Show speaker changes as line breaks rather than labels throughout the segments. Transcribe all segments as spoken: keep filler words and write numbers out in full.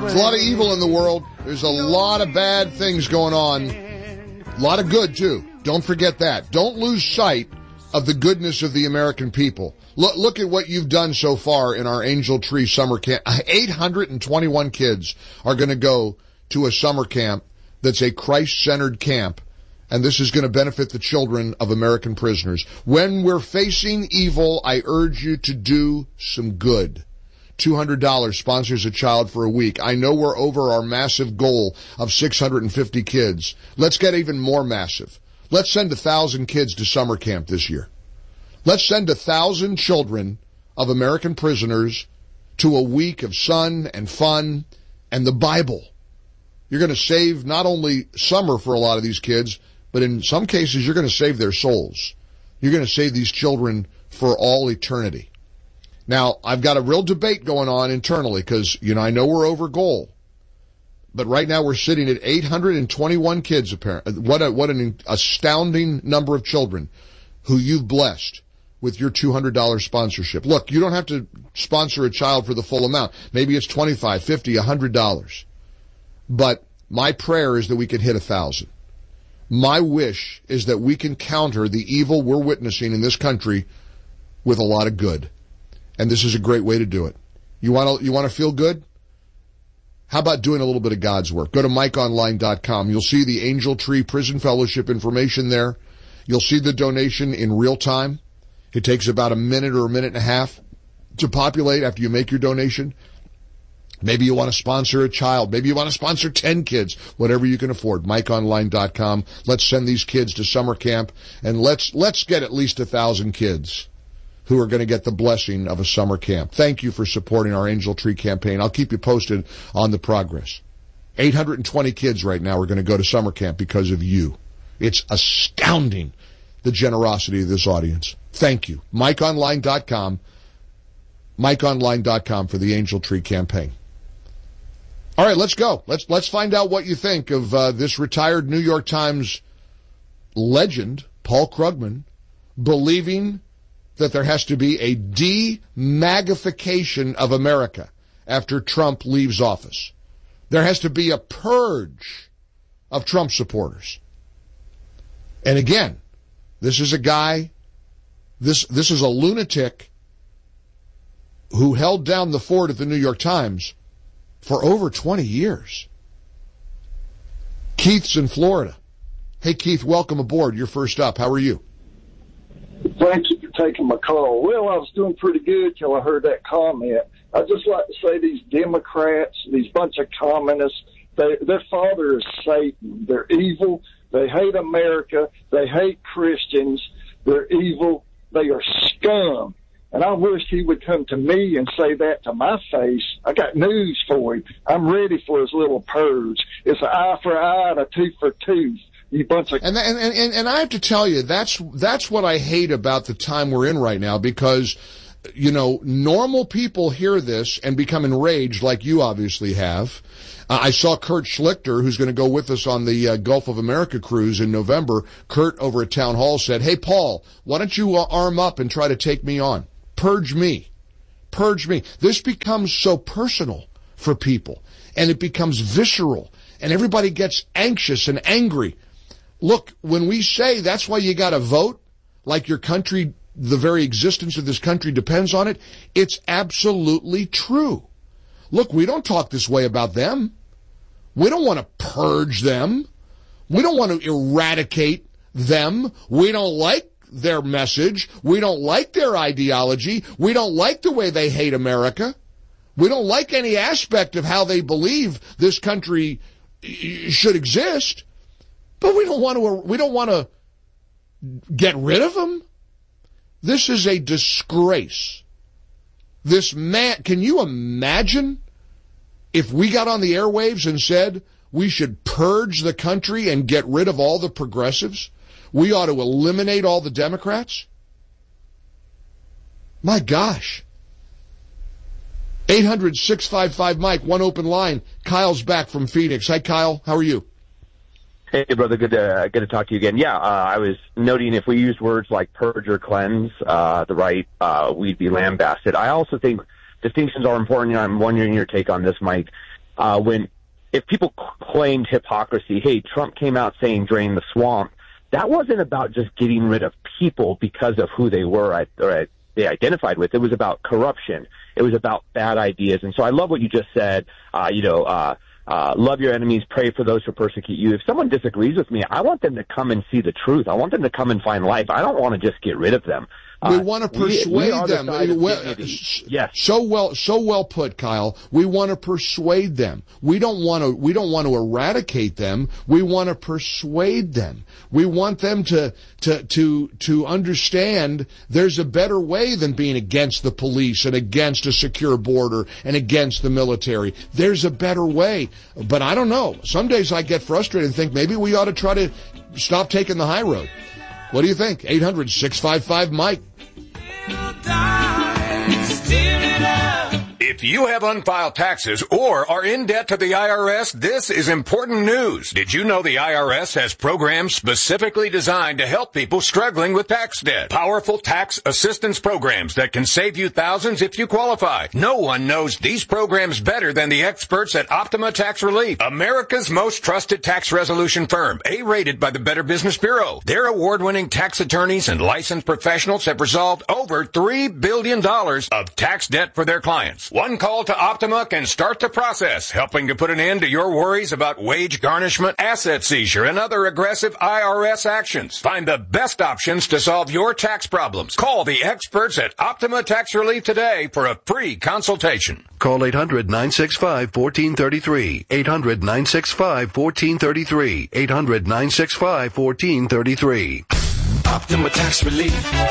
There's a lot of evil in the world. There's a lot of bad things going on. A lot of good, too. Don't forget that. Don't lose sight of the goodness of the American people. Look, look at what you've done so far in our Angel Tree summer camp. eight hundred twenty-one kids are going to go to a summer camp that's a Christ-centered camp, and this is going to benefit the children of American prisoners. When we're facing evil, I urge you to do some good. two hundred dollars sponsors a child for a week. I know we're over our massive goal of six hundred fifty kids. Let's get even more massive. Let's send one thousand kids to summer camp this year. Let's send one thousand children of American prisoners to a week of sun and fun and the Bible. You're going to save not only summer for a lot of these kids, but in some cases you're going to save their souls. You're going to save these children for all eternity. Now, I've got a real debate going on internally because, you know, I know we're over goal. But right now we're sitting at eight hundred twenty-one kids, apparently. What a, what an astounding number of children who you've blessed with your two hundred dollars sponsorship. Look, you don't have to sponsor a child for the full amount. Maybe it's twenty-five dollars, fifty dollars, one hundred dollars. But my prayer is that we can hit one thousand. My wish is that we can counter the evil we're witnessing in this country with a lot of good. And this is a great way to do it. You want to, you want to feel good? How about doing a little bit of God's work? Go to mike online dot com. You'll see the Angel Tree Prison Fellowship information there. You'll see the donation in real time. It takes about a minute or a minute and a half to populate after you make your donation. Maybe you want to sponsor a child. Maybe you want to sponsor ten kids. Whatever you can afford. mike online dot com. Let's send these kids to summer camp, and let's let's get at least a thousand kids who are going to get the blessing of a summer camp. Thank you for supporting our Angel Tree campaign. I'll keep you posted on the progress. eight hundred twenty kids right now are going to go to summer camp because of you. It's astounding, the generosity of this audience. Thank you. mike online dot com. mike online dot com for the Angel Tree campaign. All right, let's go. Let's let's find out what you think of uh, this retired New York Times legend, Paul Krugman, believing that there has to be a de-magnification of America after Trump leaves office. There has to be a purge of Trump supporters. And again, this is a guy, this this is a lunatic who held down the fort at the New York Times for over twenty years. Keith's in Florida. Hey, Keith, welcome aboard. You're first up. How are you?
Thank you for taking my call. Well, I was doing pretty good till I heard that comment. I'd just like to say these Democrats, these bunch of communists, they, their father is Satan. They're evil. They hate America. They hate Christians. They're evil. They are scum. And I wish he would come to me and say that to my face. I got news for him. I'm ready for his little purge. It's an eye for eye and a tooth for tooth. You bunch of
and, and and and I have to tell you, that's that's what I hate about the time we're in right now, because, you know, normal people hear this and become enraged, like you obviously have. Uh, I saw Kurt Schlichter, who's going to go with us on the uh, Gulf of America cruise in November. Kurt over at Town Hall said, "Hey, Paul, why don't you uh, arm up and try to take me on? Purge me. Purge me." This becomes so personal for people, and it becomes visceral, and everybody gets anxious and angry. Look, when we say that's why you got to vote, like your country, the very existence of this country depends on it, it's absolutely true. Look, we don't talk this way about them. We don't want to purge them. We don't want to eradicate them. We don't like their message. We don't like their ideology. We don't like the way they hate America. We don't like any aspect of how they believe this country should exist. But we don't want to, we don't want to get rid of them. This is a disgrace. This man, can you imagine if we got on the airwaves and said we should purge the country and get rid of all the progressives? We ought to eliminate all the Democrats? My gosh. eight hundred, six five five, Mike, one open line. Kyle's back from Phoenix. Hi, Kyle. How are you?
Hey, brother, good to, good to talk to you again. Yeah, uh, I was noting if we use words like purge or cleanse, uh, the right, uh, we'd be lambasted. I also think distinctions are important, and I'm wondering your take on this, Mike. uh, when if people claimed hypocrisy, hey, Trump came out saying drain the swamp, that wasn't about just getting rid of people because of who they were or they identified with. It was about corruption. It was about bad ideas. And so I love what you just said. Uh, you know, uh, uh, love your enemies, pray for those who persecute you. If someone disagrees with me, I want them to come and see the truth. I want them to come and find life. I don't want to just get rid of them.
We uh, want to persuade we, we them.
The
well, yes. So well, so well put, Kyle. We want to persuade them. We don't want to. We don't want to eradicate them. We want to persuade them. We want them to to to to understand there's a better way than being against the police and against a secure border and against the military. There's a better way. But I don't know. Some days I get frustrated and think maybe we ought to try to stop taking the high road. What do you think? eight hundred, six five five, Mike.
If you have unfiled taxes or are in debt to the I R S, this is important news. Did you know the I R S has programs specifically designed to help people struggling with tax debt? Powerful tax assistance programs that can save you thousands if you qualify. No one knows these programs better than the experts at Optima Tax Relief, America's most trusted tax resolution firm, A-rated by the Better Business Bureau. Their award-winning tax attorneys and licensed professionals have resolved over three billion dollars of tax debt for their clients. One call to Optima can start the process, helping to put an end to your worries about wage garnishment, asset seizure, and other aggressive I R S actions. Find the best options to solve your tax problems. Call the experts at Optima Tax Relief today for a free consultation.
Call eight hundred, nine six five, one four three three. eight hundred, nine six five, one four three three. eight hundred, nine six five, one four three three.
Optima Tax Relief.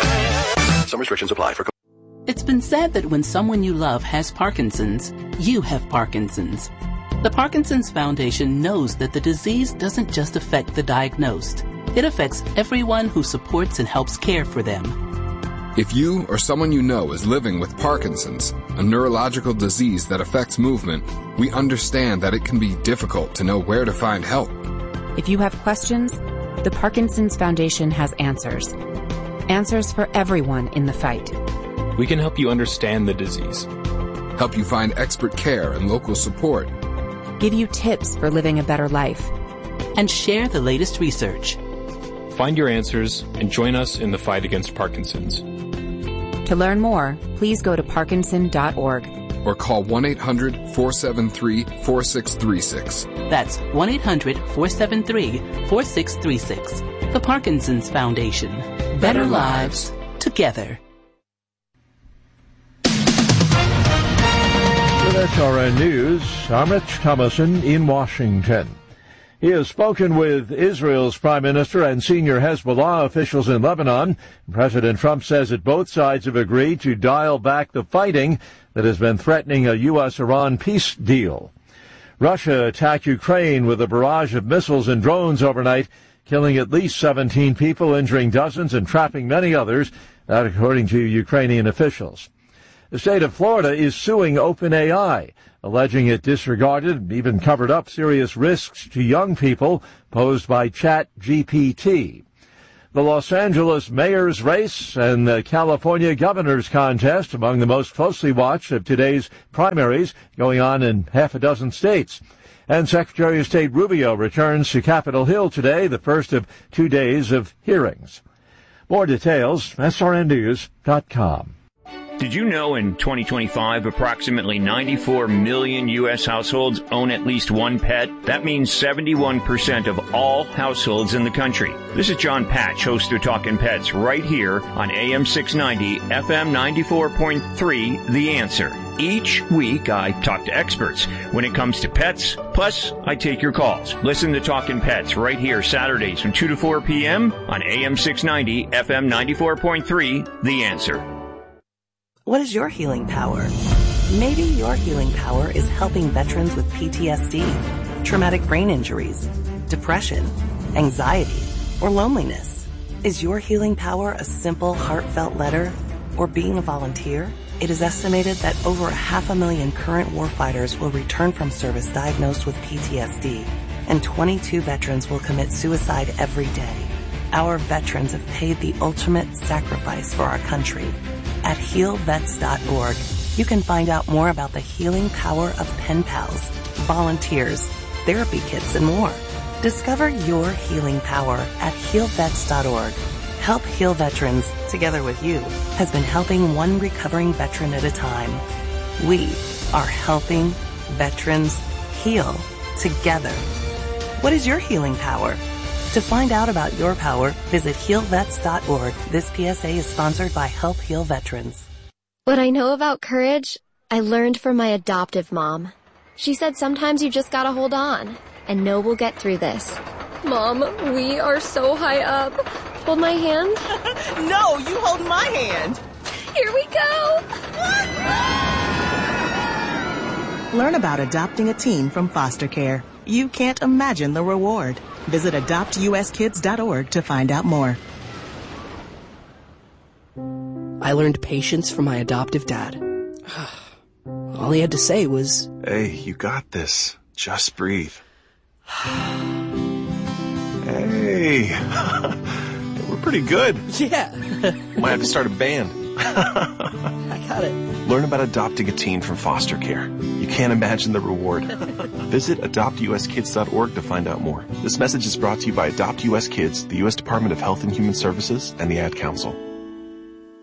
Some restrictions apply. For
It's been said that when someone you love has Parkinson's, you have Parkinson's. The Parkinson's Foundation knows that the disease doesn't just affect the diagnosed. It affects everyone who supports and helps care for them.
If you or someone you know is living with Parkinson's, a neurological disease that affects movement, we understand that it can be difficult to know where to find help.
If you have questions, the Parkinson's Foundation has answers. Answers for everyone in the fight.
We can help you understand the disease,
help you find expert care and local support,
give you tips for living a better life,
and share the latest research.
Find your answers and join us in the fight against Parkinson's.
To learn more, please go to parkinson dot org
or call one eight hundred, four seven three, four six three six.
That's one eight hundred, four seven three, four six three six. The Parkinson's Foundation. Better, Better lives together.
With S R N News, I'm Rich Thomason in Washington. He has spoken with Israel's prime minister and senior Hezbollah officials in Lebanon. President Trump says that both sides have agreed to dial back the fighting that has been threatening a U S Iran peace deal. Russia attacked Ukraine with a barrage of missiles and drones overnight, killing at least seventeen people, injuring dozens, and trapping many others, that according to Ukrainian officials. The state of Florida is suing OpenAI, alleging it disregarded and even covered up serious risks to young people posed by ChatGPT. The Los Angeles mayor's race and the California governor's contest among the most closely watched of today's primaries, going on in half a dozen states. And Secretary of State Rubio returns to Capitol Hill today, the first of two days of hearings. More details, S R N news dot com.
Did you know in twenty twenty-five, approximately ninety-four million U S households own at least one pet? That means seventy-one percent of all households in the country. This is John Patch, host of Talkin' Pets, right here on A M six ninety, F M ninety-four point three, The Answer. Each week, I talk to experts when it comes to pets, plus I take your calls. Listen to Talkin' Pets right here Saturdays from two to four p.m. on A M six ninety, F M ninety-four point three, The Answer.
What is your healing power? Maybe your healing power is helping veterans with P T S D, traumatic brain injuries, depression, anxiety, or loneliness. Is your healing power a simple, heartfelt letter or being a volunteer? It is estimated that over a half a million current warfighters will return from service diagnosed with P T S D, and twenty-two veterans will commit suicide every day. Our veterans have paid the ultimate sacrifice for our country. At heal vets dot org, you can find out more about the healing power of pen pals, volunteers, therapy kits, and more. Discover your healing power at heal vets dot org. Help Heal Veterans, together with you, has been helping one recovering veteran at a time. We are helping veterans heal together. What is your healing power? To find out about your power, visit heal vets dot org. This P S A is sponsored by Help Heal Veterans.
What I know about courage, I learned from my adoptive mom. She said sometimes you just gotta hold on and know we'll get through this. Mom, we are so high up. Hold my hand.
No, you hold my hand.
Here we go.
Learn about adopting a teen from foster care. You can't imagine the reward. Visit adopt u s kids dot org to find out more.
I learned patience from my adoptive dad. All he had to say was,
"Hey, you got this. Just breathe." Hey, we're pretty good.
Yeah.
Might have to start a band.
I got it.
Learn about adopting a teen from foster care. You can't imagine the reward. Visit adopt u s kids dot org to find out more. This message is brought to you by Adopt U S Kids, the U S Department of Health and Human Services, and the Ad Council.